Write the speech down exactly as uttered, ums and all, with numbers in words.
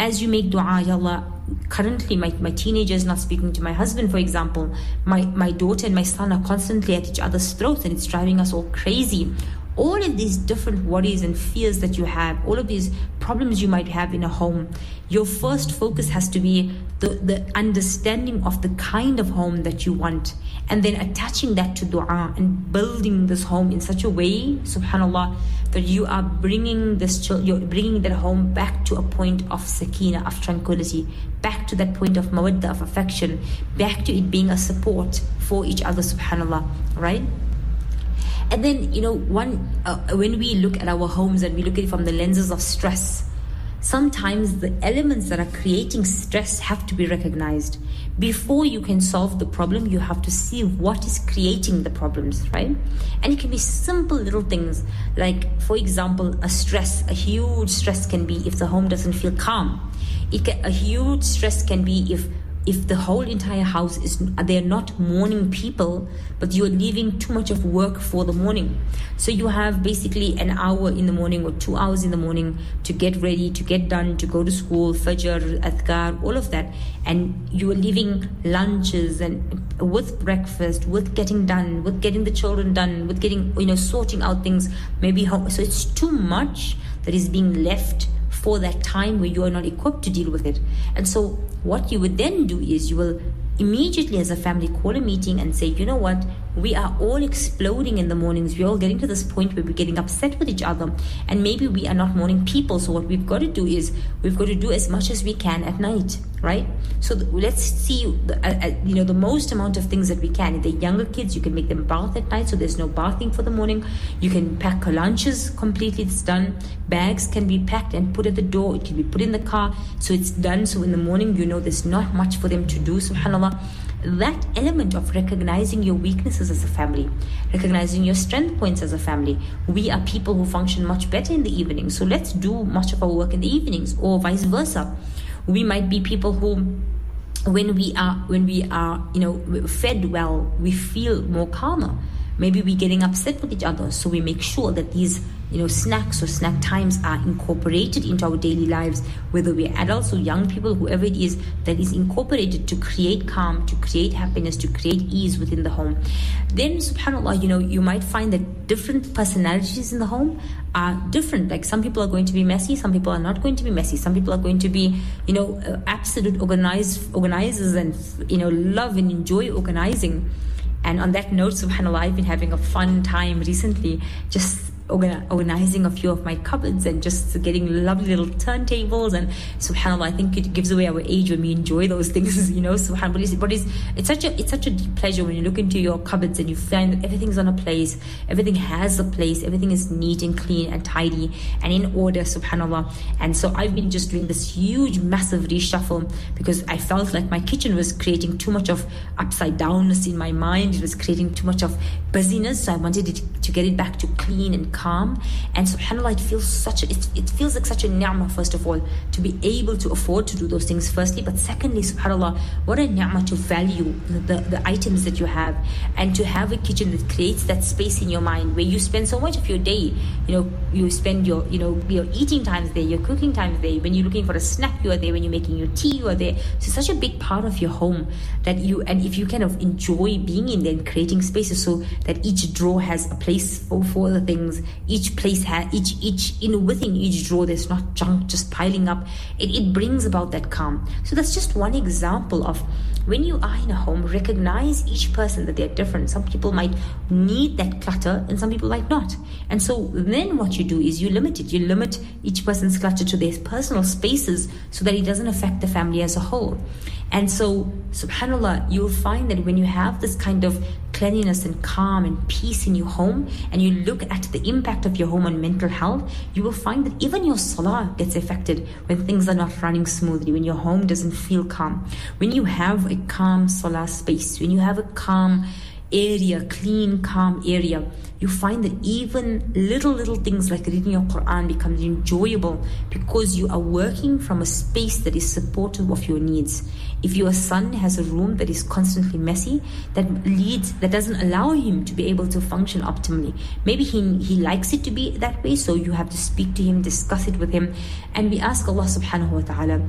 as you make dua, Ya Allah, currently my, my teenager is not speaking to my husband, for example. My, my daughter and my son are constantly at each other's throats, and it's driving us all crazy. All of these different worries and fears that you have, all of these problems you might have in a home, your first focus has to be the, the understanding of the kind of home that you want, and then attaching that to dua and building this home in such a way, subhanallah, that you are bringing this you're bringing that home back to a point of sakina, of tranquility, back to that point of mawadda, of affection, back to it being a support for each other, subhanallah, right? And then, you know, one uh, when we look at our homes and we look at it from the lenses of stress, sometimes the elements that are creating stress have to be recognized. Before you can solve the problem, you have to see what is creating the problems, right? And it can be simple little things, like, for example, a stress, a huge stress can be if the home doesn't feel calm. It can, a huge stress can be if if the whole entire house is, they're not morning people, but you're leaving too much of work for the morning. So you have basically an hour in the morning or two hours in the morning to get ready, to get done, to go to school, fajr, adhkar, all of that. And you are leaving lunches and with breakfast, with getting done, with getting the children done, with getting, you know, sorting out things, maybe home. So it's too much that is being left for that time where you are not equipped to deal with it. And so what you would then do is you will immediately as a family call a meeting and say, you know what, we are all exploding in the mornings. We're all getting to this point where we're getting upset with each other, and maybe we are not morning people. So what we've got to do is we've got to do as much as we can at night, right? So the, let's see the, uh, uh, you know the most amount of things that we can. If they're younger kids, you can make them bath at night, so there's no bathing for the morning. You can pack lunches completely, it's done. Bags can be packed and put at the door. It can be put in the car, so it's done. So in the morning, you know there's not much for them to do, subhanallah. That element of recognizing your weaknesses as a family, recognizing your strength points as a family. We are people who function much better in the evening, so let's do much of our work in the evenings, or vice versa. We might be people who, when we are when we are you know fed well, we feel more calmer. Maybe we're getting upset with each other, so we make sure that these you know snacks or snack times are incorporated into our daily lives, whether we're adults or young people, whoever it is, that is incorporated to create calm, to create happiness, to create ease within the home. Then subhanallah, you know you might find that different personalities in the home are different. Like some people are going to be messy, some people are not going to be messy, some people are going to be you know uh, absolute organized organizers and you know love and enjoy organizing. And on that note, subhanallah, I've been having a fun time recently, just organizing a few of my cupboards and just getting lovely little turntables. And subhanallah, I think it gives away our age when we enjoy those things, you know. Subhanallah, but it's, it's such a it's such a deep pleasure when you look into your cupboards and you find that everything's on a place, everything has a place, everything is neat and clean and tidy and in order, subhanallah. And so I've been just doing this huge, massive reshuffle because I felt like my kitchen was creating too much of upside downness in my mind. It was creating too much of busyness, so I wanted it to get it back to clean and calm. And subhanallah, it feels such a, it, it feels like such a ni'mah, first of all, to be able to afford to do those things firstly, but secondly, subhanallah, what a ni'mah to value the, the items that you have, and to have a kitchen that creates that space in your mind where you spend so much of your day, you know you spend your you know your eating times there, your cooking times there, when you're looking for a snack you are there, when you're making your tea you are there. So it's such a big part of your home that you, and if you kind of enjoy being in there and creating spaces so that each drawer has a place for, for the things, each place has each each you know within each drawer there's not junk just piling up, it, it brings about that calm. So that's just one example of when you are in a home, recognize each person that they're different. Some people might need that clutter and some people might not. And so then what you do is you limit it. You limit each person's clutter to their personal spaces so that it doesn't affect the family as a whole. And so, subhanallah, you'll find that when you have this kind of cleanliness and calm and peace in your home, and you look at the impact of your home on mental health, you will find that even your salah gets affected when things are not running smoothly, when your home doesn't feel calm. When you have a calm salah space, when you have a calm area, clean, calm area, you find that even little, little things like reading your Quran becomes enjoyable because you are working from a space that is supportive of your needs. If your son has a room that is constantly messy, that leads, that doesn't allow him to be able to function optimally. Maybe he, he likes it to be that way, so you have to speak to him, discuss it with him. And we ask Allah subhanahu wa ta'ala